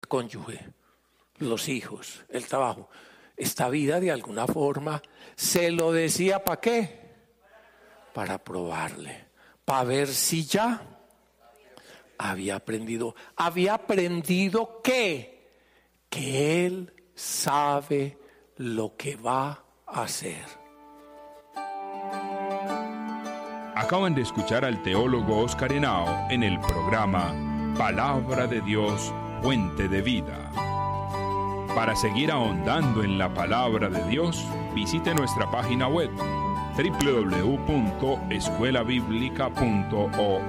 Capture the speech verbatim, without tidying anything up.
cónyuge, los hijos, el trabajo. Esta vida de alguna forma se lo decía ¿para qué? Para probarle, para ver si ya había aprendido. Había aprendido ¿qué? Que Él sabe lo que va a hacer. Acaban de escuchar al teólogo Oscar Henao en el programa Palabra de Dios, Fuente de Vida. Para seguir ahondando en la Palabra de Dios, visite nuestra página web doble u doble u doble u punto escuela bíblica punto org.